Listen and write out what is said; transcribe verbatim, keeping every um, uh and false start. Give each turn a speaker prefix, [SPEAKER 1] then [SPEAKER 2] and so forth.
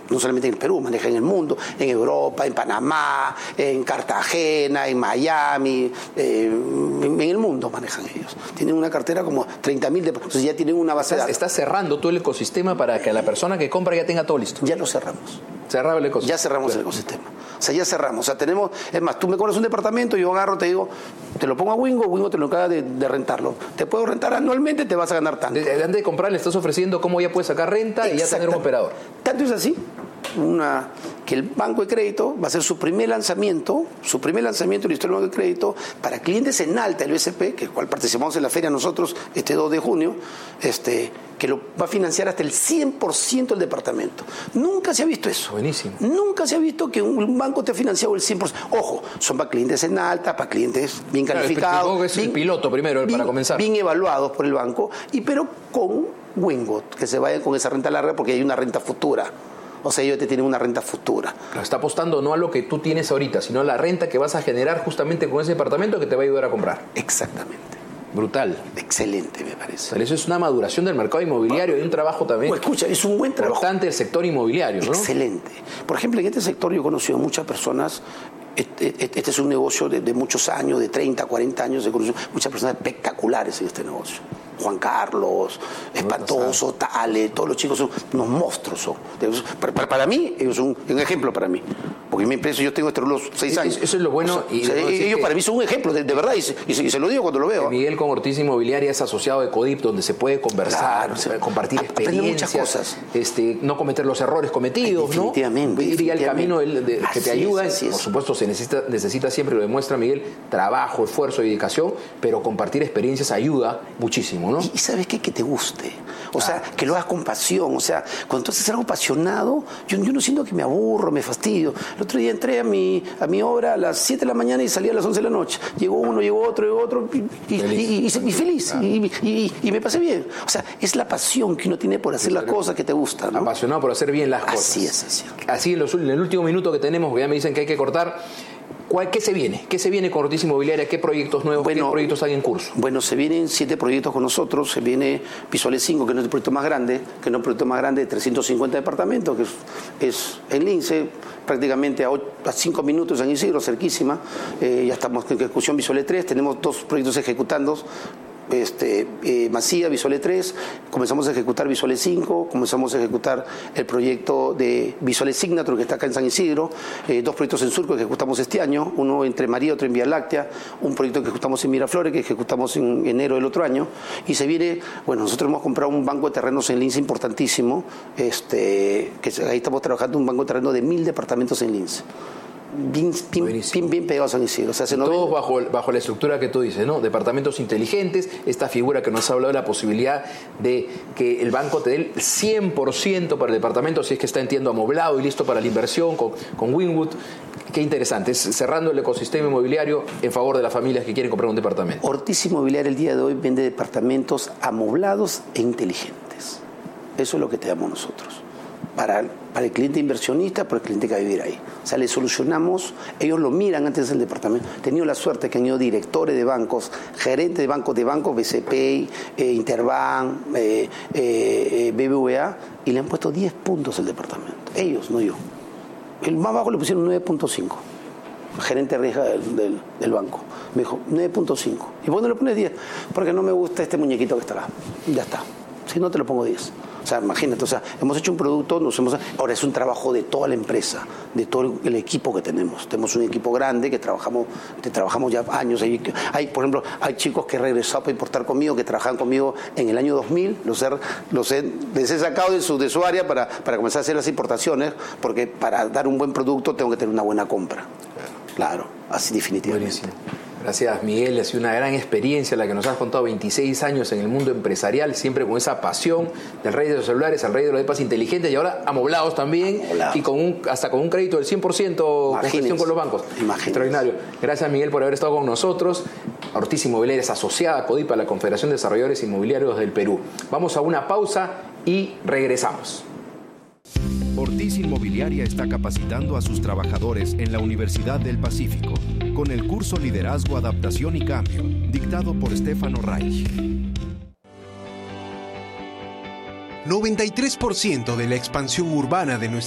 [SPEAKER 1] no solamente en el Perú, manejan en el mundo, en Europa, en Panamá, en Cartagena, en Miami, eh, en, en el mundo manejan ellos. Tienen una cartera como treinta mil, de, entonces ya tienen una base de datos.
[SPEAKER 2] Estás cerrando todo el ecosistema para que la persona que compra ya tenga todo listo.
[SPEAKER 1] Ya lo cerramos.
[SPEAKER 2] Cerrado el ecosistema.
[SPEAKER 1] Ya cerramos claro. el ecosistema. O sea, ya cerramos. O sea, tenemos, es más, tú me compras un departamento, yo agarro, te digo, te lo pongo a Wingo, Wingo te lo encarga de, de rentarlo. Te puedo rentar anualmente, te vas a ganar tanto.
[SPEAKER 2] Desde antes de comprar le estás ofreciendo cómo ya puedes sacar renta y ya tener un operador.
[SPEAKER 1] Tanto es así una, que el Banco de Crédito va a hacer su primer lanzamiento, su primer lanzamiento en la historia del Banco de Crédito para clientes en alta del B C P, que el cual participamos en la feria nosotros este dos de junio, este, que lo va a financiar hasta el cien por ciento del departamento. Nunca se ha visto eso.
[SPEAKER 2] Buenísimo.
[SPEAKER 1] Nunca se ha visto que un banco te ha financiado el cien por ciento. Ojo, son para clientes en alta, para clientes bien
[SPEAKER 2] claro,
[SPEAKER 1] calificados.
[SPEAKER 2] Es
[SPEAKER 1] bien,
[SPEAKER 2] el piloto primero
[SPEAKER 1] bien,
[SPEAKER 2] para comenzar.
[SPEAKER 1] Bien evaluados por el banco, y pero con Wingo, que se vayan con esa renta larga porque hay una renta futura. O sea, ellos te tienen una renta futura.
[SPEAKER 2] Claro, está apostando no a lo que tú tienes ahorita, sino a la renta que vas a generar justamente con ese departamento que te va a ayudar a comprar.
[SPEAKER 1] Exactamente.
[SPEAKER 2] Brutal.
[SPEAKER 1] Excelente, me parece.
[SPEAKER 2] Pero eso es una maduración del mercado inmobiliario y un trabajo también.
[SPEAKER 1] Pues escucha, es un buen trabajo.
[SPEAKER 2] Importante el sector inmobiliario, ¿no?
[SPEAKER 1] Excelente. Por ejemplo, en este sector yo he conocido a muchas personas. Este, este es un negocio de, de muchos años, de treinta, cuarenta años. He conocido muchas personas espectaculares en este negocio. Juan Carlos, Espantoso, Tale, todos los chicos son unos monstruos. Son. Para, para, para mí, ellos son un ejemplo para mí. Porque en mi empresa yo tengo estos los seis años.
[SPEAKER 2] Eso es lo bueno.
[SPEAKER 1] O sea, y ellos para mí son un ejemplo, de, de verdad, y se, y, se, y se lo digo cuando lo veo.
[SPEAKER 2] Miguel con Ortiz Inmobiliaria es asociado de CODIP, donde se puede conversar,
[SPEAKER 1] claro, se,
[SPEAKER 2] compartir experiencias,
[SPEAKER 1] muchas cosas.
[SPEAKER 2] Este, no cometer los errores cometidos,
[SPEAKER 1] definitivamente,
[SPEAKER 2] ¿no? Ir al camino de, de, que te ayuda.
[SPEAKER 1] Es,
[SPEAKER 2] Por supuesto, se necesita, necesita siempre, lo demuestra Miguel, trabajo, esfuerzo y dedicación, pero compartir experiencias ayuda muchísimo, ¿no?
[SPEAKER 1] Y, y ¿sabes qué? Que te guste. O ah, sea, que lo hagas con pasión. O sea, cuando tú haces algo apasionado, yo, yo no siento que me aburro, me fastidio. El otro día entré a mi, a mi obra a las siete de la mañana y salí a las once de la noche. Llegó uno, llegó otro, llegó otro, y, y, feliz. Y, y, y, y feliz. Ah. Y, y, y me pasé bien. O sea, es la pasión que uno tiene por hacer las cosas que te gustan, ¿no?
[SPEAKER 2] Apasionado por hacer bien las cosas.
[SPEAKER 1] Así es, así es.
[SPEAKER 2] Así en, los, en el último minuto que tenemos, porque ya me dicen que hay que cortar. ¿Qué se viene? ¿Qué se viene con Ortiz Inmobiliaria? ¿Qué proyectos nuevos? Bueno, ¿qué proyectos hay en curso?
[SPEAKER 1] Bueno, se vienen siete proyectos con nosotros. Se viene Visuales cinco, que no es el proyecto más grande, que no es el proyecto más grande de trescientos cincuenta departamentos, que es, es en Lince, prácticamente a, ocho, a cinco minutos de San Isidro, cerquísima. Eh, ya estamos en ejecución Visuales tres. Tenemos dos proyectos ejecutando. Este, eh, Masía, Visuales tres, comenzamos a ejecutar Visuales cinco, comenzamos a ejecutar el proyecto de Visuales Signature que está acá en San Isidro, eh, dos proyectos en Surco que ejecutamos este año, uno entre María, otro en Vía Láctea, un proyecto que ejecutamos en Miraflores que ejecutamos en enero del otro año, y se viene, bueno, nosotros hemos comprado un banco de terrenos en Lince importantísimo, este, que ahí estamos trabajando un banco de terrenos de mil departamentos en Lince. Bien, bien, bien, bien pegados a San Isidro. O sea,
[SPEAKER 2] todos bajo, bajo la estructura que tú dices, ¿no? Departamentos inteligentes, esta figura que nos ha hablado de la posibilidad de que el banco te dé el cien por ciento para el departamento, si es que está, entiendo, amoblado y listo para la inversión con, con Wynwood. Qué interesante, es cerrando el ecosistema inmobiliario en favor de las familias que quieren comprar un departamento.
[SPEAKER 1] Ortiz Inmobiliaria el día de hoy vende departamentos amoblados e inteligentes. Eso es lo que te damos nosotros. Para, para el cliente inversionista, para el cliente que va a vivir ahí. O sea, le solucionamos, ellos lo miran antes del departamento. He tenido la suerte que han ido directores de bancos, gerentes de bancos, de bancos B C P, eh, Interbank, eh, eh, B B V A, y le han puesto diez puntos al departamento. Ellos, no yo. El más bajo le pusieron nueve punto cinco. El gerente de riesgo del, del, del banco. Me dijo, nueve punto cinco. ¿Y por qué no le pones diez? Porque no me gusta este muñequito que está acá. Ya está. Si no, te lo pongo diez. O sea, imagínate, o sea, hemos hecho un producto, nos hemos, ahora es un trabajo de toda la empresa, de todo el, el equipo que tenemos. Tenemos un equipo grande que trabajamos, que trabajamos ya años. Hay, hay, por ejemplo, hay chicos que regresaron para importar conmigo, que trabajan conmigo en el año dos mil, los he, los he, les he sacado de su, de su área para, para comenzar a hacer las importaciones, porque para dar un buen producto tengo que tener una buena compra. Claro, así definitivamente.
[SPEAKER 2] Buenísimo. Gracias, Miguel. Ha sido una gran experiencia la que nos has contado, veintiséis años en el mundo empresarial, siempre con esa pasión del rey de los celulares, al rey de los depas inteligentes y ahora amoblados también, Amoblados. y con un, hasta con un crédito del cien por ciento con gestión con los bancos.
[SPEAKER 1] Imagínense.
[SPEAKER 2] Extraordinario. Gracias, Miguel, por haber estado con nosotros. Ortiz Inmobiliaria es asociada a CODIP, a la Confederación de Desarrolladores Inmobiliarios del Perú. Vamos a una pausa y regresamos.
[SPEAKER 3] Ortiz Inmobiliaria está capacitando a sus trabajadores en la Universidad del Pacífico con el curso Liderazgo, Adaptación y Cambio, dictado por Stefano Reich.
[SPEAKER 4] noventa y tres por ciento de la expansión urbana de nuestra